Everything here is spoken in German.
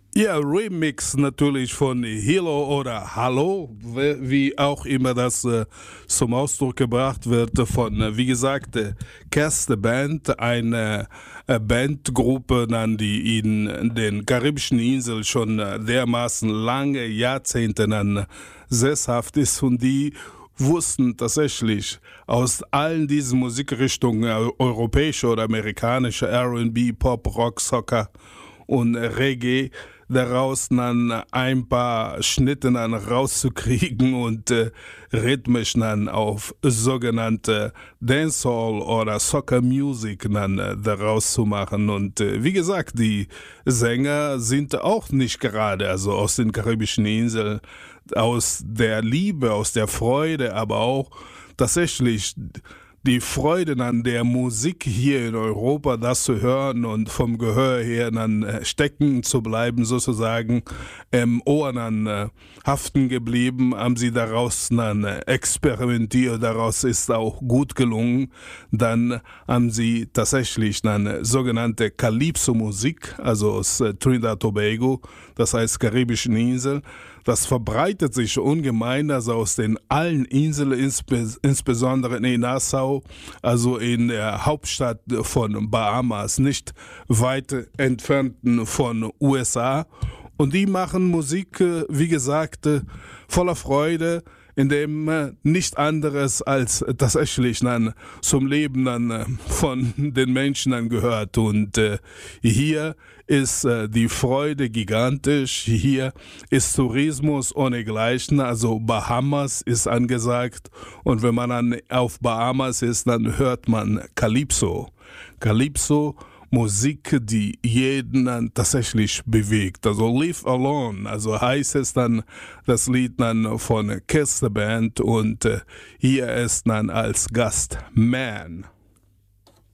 Ja, Remix natürlich von Hello oder Hallo, wie auch immer das zum Ausdruck gebracht wird von, wie gesagt, Kerste Band, eine Bandgruppe, die in den karibischen Inseln schon dermaßen lange Jahrzehnte sesshaft ist und die wussten tatsächlich aus allen diesen Musikrichtungen, europäische oder amerikanische, R&B, Pop, Rock, Soca und Reggae, daraus dann ein paar Schnitte dann rauszukriegen und rhythmisch dann auf sogenannte Dancehall oder Soccer Music dann daraus zu machen. Und wie gesagt, die Sänger sind auch nicht gerade, also aus den karibischen Inseln, aus der Liebe, aus der Freude, aber auch tatsächlich die Freude an der Musik hier in Europa, das zu hören und vom Gehör her dann stecken zu bleiben, sozusagen im Ohr dann haften geblieben, haben sie daraus dann experimentiert, daraus ist auch gut gelungen. Dann haben sie tatsächlich dann sogenannte Calypso-Musik, also aus Trinidad Tobago, das heißt karibischen Inseln. Das verbreitet sich ungemein, also aus den allen Inseln, insbesondere in Nassau, also in der Hauptstadt von Bahamas, nicht weit entfernt von USA. Und die machen Musik, wie gesagt, voller Freude, in dem nicht anderes als tatsächlich dann zum Leben dann von den Menschen dann gehört. Und hier ist die Freude gigantisch, hier ist Tourismus ohnegleichen, also Bahamas ist angesagt und wenn man dann auf Bahamas ist, dann hört man Calypso. Calypso, Musik, die jeden dann tatsächlich bewegt. Also Live Alone, also heißt es dann das Lied dann von Kerste Band und hier ist dann als Gast Man.